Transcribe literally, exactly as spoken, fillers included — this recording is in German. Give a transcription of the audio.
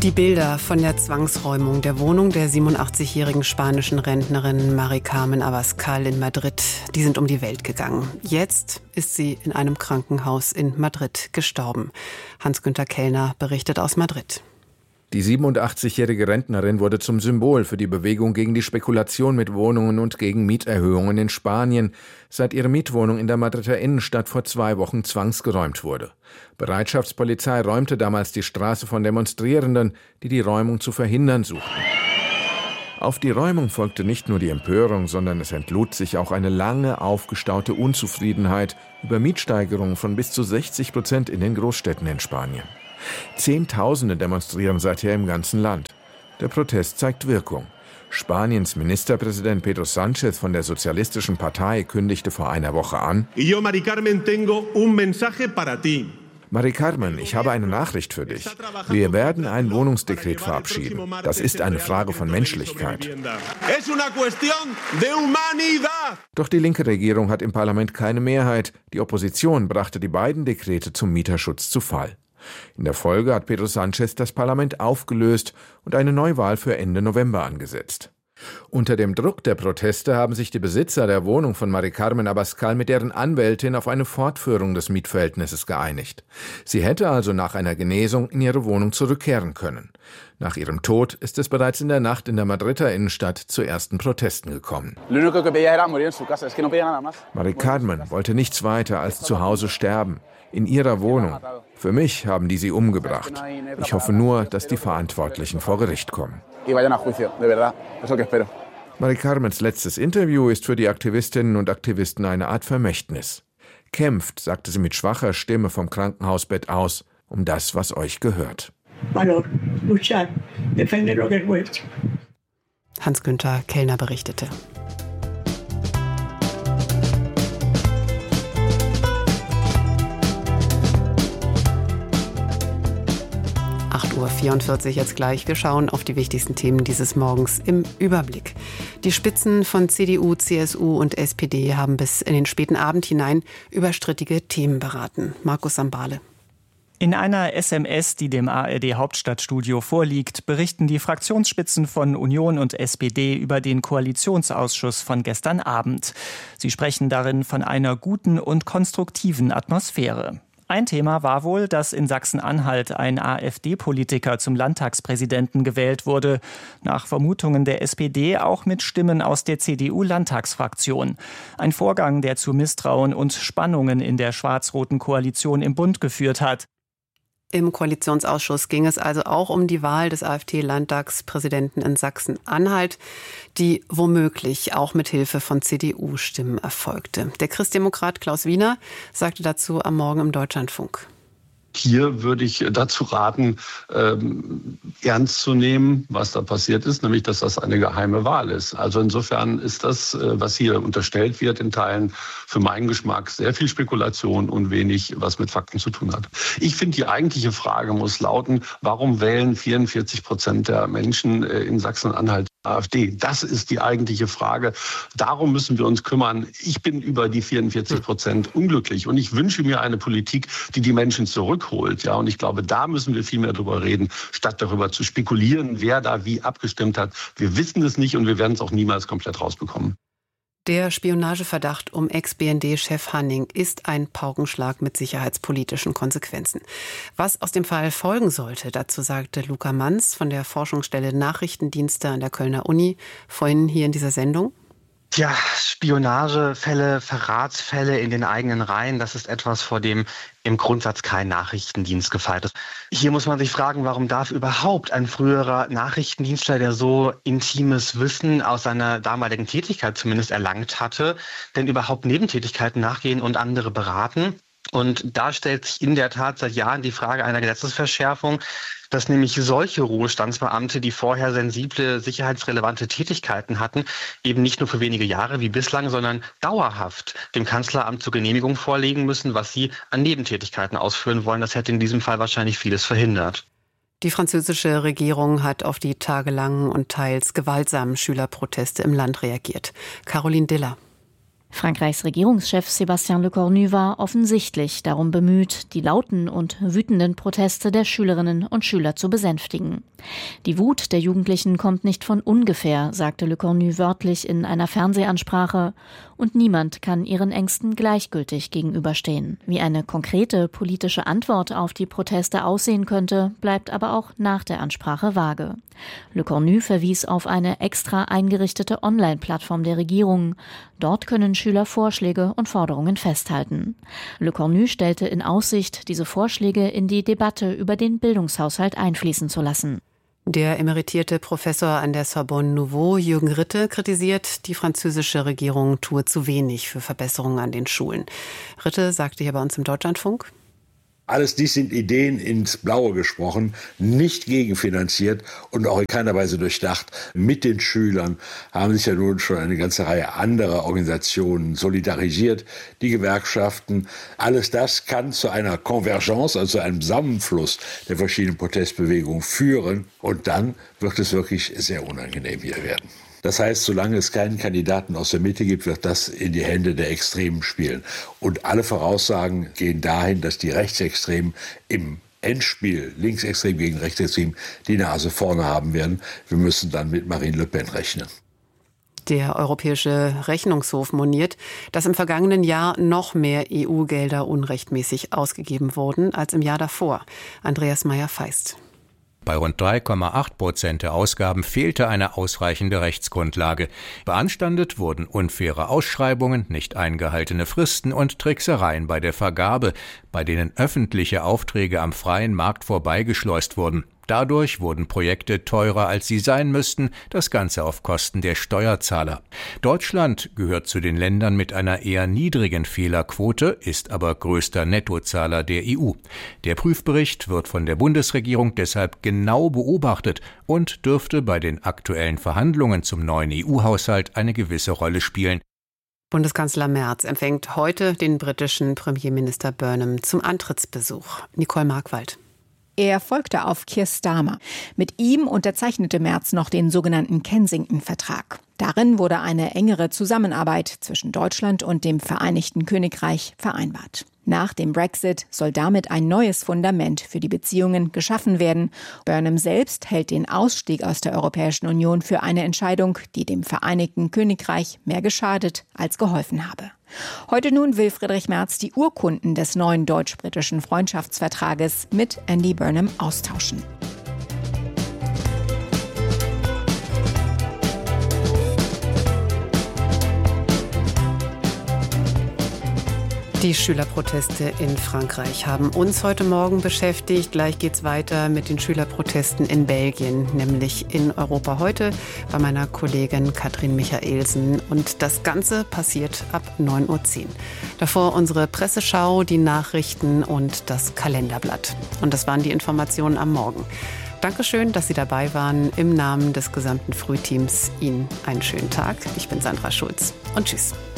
Die Bilder von der Zwangsräumung der Wohnung der siebenundachtzigjährigen spanischen Rentnerin Mari Carmen Abascal in Madrid, die sind um die Welt gegangen. Jetzt ist sie in einem Krankenhaus in Madrid gestorben. Hans-Günther Kellner berichtet aus Madrid. Die siebenundachtzigjährige Rentnerin wurde zum Symbol für die Bewegung gegen die Spekulation mit Wohnungen und gegen Mieterhöhungen in Spanien, seit ihre Mietwohnung in der Madrider Innenstadt vor zwei Wochen zwangsgeräumt wurde. Bereitschaftspolizei räumte damals die Straße von Demonstrierenden, die die Räumung zu verhindern suchten. Auf die Räumung folgte nicht nur die Empörung, sondern es entlud sich auch eine lange aufgestaute Unzufriedenheit über Mietsteigerungen von bis zu sechzig Prozent in den Großstädten in Spanien. Zehntausende demonstrieren seither im ganzen Land. Der Protest zeigt Wirkung. Spaniens Ministerpräsident Pedro Sánchez von der Sozialistischen Partei kündigte vor einer Woche an: Y yo, Mari Carmen, tengo un mensaje para ti. Mari Carmen, ich habe eine Nachricht für dich. Wir werden ein Wohnungsdekret verabschieden. Das ist eine Frage von Menschlichkeit. Doch die linke Regierung hat im Parlament keine Mehrheit. Die Opposition brachte die beiden Dekrete zum Mieterschutz zu Fall. In der Folge hat Pedro Sánchez das Parlament aufgelöst und eine Neuwahl für Ende November angesetzt. Unter dem Druck der Proteste haben sich die Besitzer der Wohnung von Mari Carmen Abascal mit deren Anwältin auf eine Fortführung des Mietverhältnisses geeinigt. Sie hätte also nach einer Genesung in ihre Wohnung zurückkehren können. Nach ihrem Tod ist es bereits in der Nacht in der Madrider Innenstadt zu ersten Protesten gekommen. Mari Carmen wollte nichts weiter als zu Hause sterben. In ihrer Wohnung. Für mich haben die sie umgebracht. Ich hoffe nur, dass die Verantwortlichen vor Gericht kommen. Mari Carmens letztes Interview ist für die Aktivistinnen und Aktivisten eine Art Vermächtnis. Kämpft, sagte sie mit schwacher Stimme vom Krankenhausbett aus, um das, was euch gehört. Hans-Günther Kellner berichtete. acht Uhr vierundvierzig jetzt gleich. Wir schauen auf die wichtigsten Themen dieses Morgens im Überblick. Die Spitzen von C D U, C S U und S P D haben bis in den späten Abend hinein über strittige Themen beraten. Markus Sambale. In einer S M S, die dem A R D-Hauptstadtstudio vorliegt, berichten die Fraktionsspitzen von Union und S P D über den Koalitionsausschuss von gestern Abend. Sie sprechen darin von einer guten und konstruktiven Atmosphäre. Ein Thema war wohl, dass in Sachsen-Anhalt ein AfD-Politiker zum Landtagspräsidenten gewählt wurde. Nach Vermutungen der S P D auch mit Stimmen aus der C D U-Landtagsfraktion. Ein Vorgang, der zu Misstrauen und Spannungen in der schwarz-roten Koalition im Bund geführt hat. Im Koalitionsausschuss ging es also auch um die Wahl des AfD-Landtagspräsidenten in Sachsen-Anhalt, die womöglich auch mit Hilfe von C D U-Stimmen erfolgte. Der Christdemokrat Klaus Wiener sagte dazu am Morgen im Deutschlandfunk. Hier würde ich dazu raten, ähm, ernst zu nehmen, was da passiert ist, nämlich, dass das eine geheime Wahl ist. Also insofern ist das, äh, was hier unterstellt wird, in Teilen für meinen Geschmack sehr viel Spekulation und wenig, was mit Fakten zu tun hat. Ich finde, die eigentliche Frage muss lauten, warum wählen vierundvierzig Prozent der Menschen äh, in Sachsen-Anhalt AfD? Das ist die eigentliche Frage. Darum müssen wir uns kümmern. Ich bin über die vierundvierzig Prozent unglücklich und ich wünsche mir eine Politik, die die Menschen zurückholt. Ja, und ich glaube, da müssen wir viel mehr drüber reden, statt darüber zu spekulieren, wer da wie abgestimmt hat. Wir wissen es nicht und wir werden es auch niemals komplett rausbekommen. Der Spionageverdacht um Ex-B N D-Chef Hanning ist ein Paukenschlag mit sicherheitspolitischen Konsequenzen. Was aus dem Fall folgen sollte, dazu sagte Luca Manz von der Forschungsstelle Nachrichtendienste an der Kölner Uni vorhin hier in dieser Sendung. Ja, Spionagefälle, Verratsfälle in den eigenen Reihen, das ist etwas, vor dem im Grundsatz kein Nachrichtendienst gefeit ist. Hier muss man sich fragen, warum darf überhaupt ein früherer Nachrichtendienstler, der so intimes Wissen aus seiner damaligen Tätigkeit zumindest erlangt hatte, denn überhaupt Nebentätigkeiten nachgehen und andere beraten? Und da stellt sich in der Tat seit Jahren die Frage einer Gesetzesverschärfung, dass nämlich solche Ruhestandsbeamte, die vorher sensible, sicherheitsrelevante Tätigkeiten hatten, eben nicht nur für wenige Jahre wie bislang, sondern dauerhaft dem Kanzleramt zur Genehmigung vorlegen müssen, was sie an Nebentätigkeiten ausführen wollen. Das hätte in diesem Fall wahrscheinlich vieles verhindert. Die französische Regierung hat auf die tagelangen und teils gewaltsamen Schülerproteste im Land reagiert. Caroline Diller. Frankreichs Regierungschef Sébastien Lecornu war offensichtlich darum bemüht, die lauten und wütenden Proteste der Schülerinnen und Schüler zu besänftigen. Die Wut der Jugendlichen kommt nicht von ungefähr, sagte Lecornu wörtlich in einer Fernsehansprache, und niemand kann ihren Ängsten gleichgültig gegenüberstehen. Wie eine konkrete politische Antwort auf die Proteste aussehen könnte, bleibt aber auch nach der Ansprache vage. Lecornu verwies auf eine extra eingerichtete Online-Plattform der Regierung. Dort können Schüler Vorschläge und Forderungen festhalten. Lecornu stellte in Aussicht, diese Vorschläge in die Debatte über den Bildungshaushalt einfließen zu lassen. Der emeritierte Professor an der Sorbonne Nouvelle, Jürgen Ritte, kritisiert, die französische Regierung tue zu wenig für Verbesserungen an den Schulen. Ritte sagte hier bei uns im Deutschlandfunk: Alles dies sind Ideen ins Blaue gesprochen, nicht gegenfinanziert und auch in keiner Weise durchdacht. Mit den Schülern haben sich ja nun schon eine ganze Reihe anderer Organisationen solidarisiert, die Gewerkschaften. Alles das kann zu einer Konvergenz, also einem Zusammenfluss der verschiedenen Protestbewegungen führen. Und dann wird es wirklich sehr unangenehm hier werden. Das heißt, solange es keinen Kandidaten aus der Mitte gibt, wird das in die Hände der Extremen spielen. Und alle Voraussagen gehen dahin, dass die Rechtsextremen im Endspiel, Linksextrem gegen Rechtsextrem, die Nase vorne haben werden. Wir müssen dann mit Marine Le Pen rechnen. Der Europäische Rechnungshof moniert, dass im vergangenen Jahr noch mehr E U-Gelder unrechtmäßig ausgegeben wurden als im Jahr davor. Andreas Meyer-Feist. Bei rund drei Komma acht Prozent der Ausgaben fehlte eine ausreichende Rechtsgrundlage. Beanstandet wurden unfaire Ausschreibungen, nicht eingehaltene Fristen und Tricksereien bei der Vergabe, bei denen öffentliche Aufträge am freien Markt vorbeigeschleust wurden. Dadurch wurden Projekte teurer, als sie sein müssten, das Ganze auf Kosten der Steuerzahler. Deutschland gehört zu den Ländern mit einer eher niedrigen Fehlerquote, ist aber größter Nettozahler der E U. Der Prüfbericht wird von der Bundesregierung deshalb genau beobachtet und dürfte bei den aktuellen Verhandlungen zum neuen E U-Haushalt eine gewisse Rolle spielen. Bundeskanzler Merz empfängt heute den britischen Premierminister Burnham zum Antrittsbesuch. Nicole Markwald. Er folgte auf Keir Starmer. Mit ihm unterzeichnete Merz noch den sogenannten Kensington-Vertrag. Darin wurde eine engere Zusammenarbeit zwischen Deutschland und dem Vereinigten Königreich vereinbart. Nach dem Brexit soll damit ein neues Fundament für die Beziehungen geschaffen werden. Burnham selbst hält den Ausstieg aus der Europäischen Union für eine Entscheidung, die dem Vereinigten Königreich mehr geschadet als geholfen habe. Heute nun will Friedrich Merz die Urkunden des neuen deutsch-britischen Freundschaftsvertrages mit Andy Burnham austauschen. Die Schülerproteste in Frankreich haben uns heute Morgen beschäftigt. Gleich geht's weiter mit den Schülerprotesten in Belgien, nämlich in Europa heute bei meiner Kollegin Katrin Michaelsen. Und das Ganze passiert ab neun Uhr zehn. Davor unsere Presseschau, die Nachrichten und das Kalenderblatt. Und das waren die Informationen am Morgen. Dankeschön, dass Sie dabei waren. Im Namen des gesamten Frühteams Ihnen einen schönen Tag. Ich bin Sandra Schulz und tschüss.